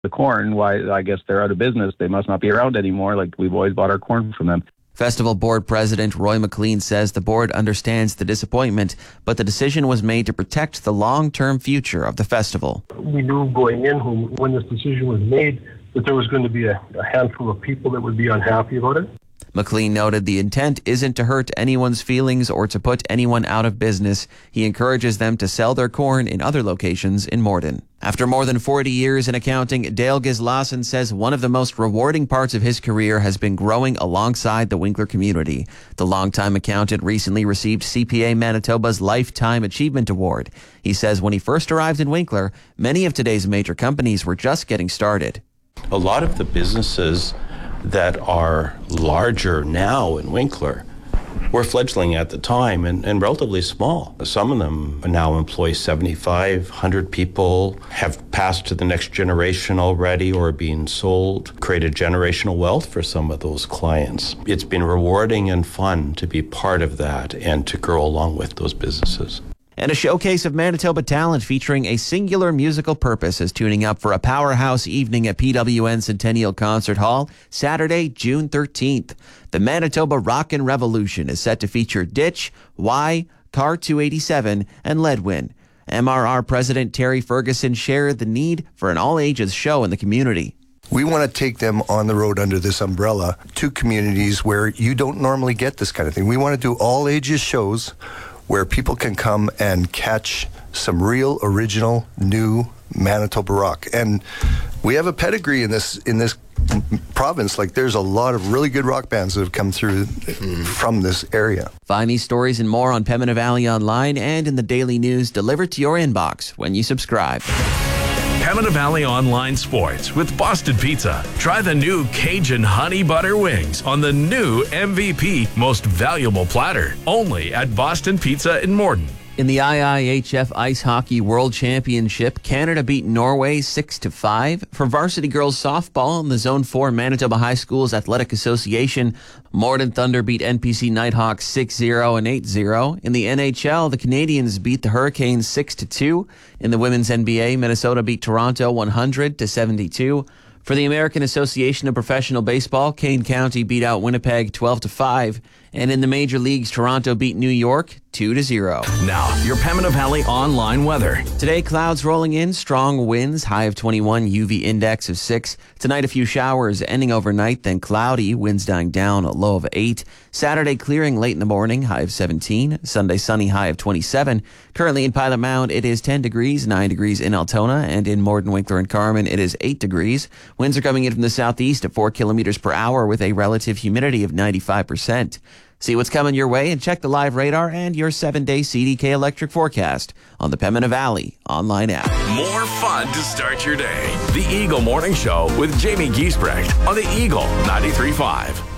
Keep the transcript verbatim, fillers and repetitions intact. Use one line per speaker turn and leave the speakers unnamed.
the corn, why, I guess they're out of business. They must not be around anymore. Like, we've always bought our corn from them.
Festival Board President Roy McLean says the board understands the disappointment, but the decision was made to protect the long-term future of the festival.
We knew going in when this decision was made that there was going to be a, a handful of people that would be unhappy about it.
McLean noted the intent isn't to hurt anyone's feelings or to put anyone out of business. He encourages them to sell their corn in other locations in Morden. After more than forty years in accounting, Dale Gislason says one of the most rewarding parts of his career has been growing alongside the Winkler community. The longtime accountant recently received C P A Manitoba's Lifetime Achievement Award. He says when he first arrived in Winkler, many of today's major companies were just getting started.
A lot of the businesses that are larger now in Winkler were fledgling at the time and, and relatively small. Some of them now employ seventy-five, one hundred people, have passed to the next generation already or are being sold, created generational wealth for some of those clients. It's been rewarding and fun to be part of that and to grow along with those businesses.
And a showcase of Manitoba talent featuring a singular musical purpose is tuning up for a powerhouse evening at P W N Centennial Concert Hall, Saturday, June thirteenth. The Manitoba Rockin' Revolution is set to feature Ditch, Y, Car two eighty-seven, and Leadwin. M R R President Terry Ferguson shared the need for an all-ages show in the community.
We want to take them on the road under this umbrella to communities where you don't normally get this kind of thing. We want to do all-ages shows where people can come and catch some real, original, new Manitoba rock. And we have a pedigree in this in this province. Like, there's a lot of really good rock bands that have come through from this area.
Find these stories and more on Pembina Valley Online and in the daily news delivered to your inbox when you subscribe.
Pembina Valley Online Sports with Boston Pizza. Try the new Cajun Honey Butter Wings on the new M V P Most Valuable Platter. Only at Boston Pizza in Morden.
In the I I H F Ice Hockey World Championship, Canada beat Norway six to five. For varsity girls softball in the Zone four Manitoba High Schools Athletic Association, Morden Thunder beat N P C Nighthawks six zero and eight zero. In the N H L, the Canadiens beat the Hurricanes six to two. In the women's N B A, Minnesota beat Toronto one hundred to seventy-two. For the American Association of Professional Baseball, Kane County beat out Winnipeg twelve to five. And in the major leagues, Toronto beat New York two to zero.
Now, your Pembina Valley Online weather.
Today, clouds rolling in, strong winds, high of twenty-one, U V index of six. Tonight, a few showers ending overnight, then cloudy, winds dying down, a low of eight. Saturday, clearing late in the morning, high of seventeen. Sunday, sunny, high of twenty-seven. Currently in Pilot Mound, it is ten degrees, nine degrees in Altona, and in Morden, Winkler, and Carman, it is eight degrees. Winds are coming in from the southeast at four kilometers per hour with a relative humidity of ninety-five percent. See what's coming your way and check the live radar and your seven-day C D K electric forecast on the Pembina Valley online app.
More fun to start your day. The Eagle Morning Show with Jamie Giesbrecht on the Eagle ninety-three point five.